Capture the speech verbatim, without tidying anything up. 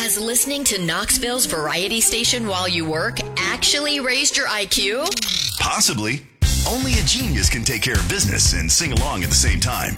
Has listening to Knoxville's variety station while you work actually raised your I Q? Possibly. Only a genius can take care of business and sing along at the same time.